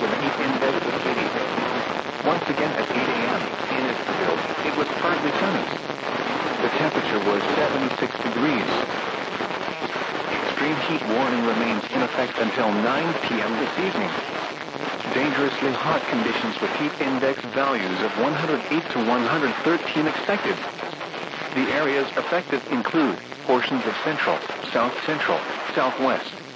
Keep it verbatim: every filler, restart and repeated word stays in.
with a heat index of eighty. Once again at eight a m in Isterville, it was partly sunny. The temperature was seventy-six degrees. Extreme heat warning remains in effect until nine p m this evening. Dangerously hot conditions with heat index values of one hundred eight to one hundred thirteen expected. The areas affected include portions of central, south central, southwest,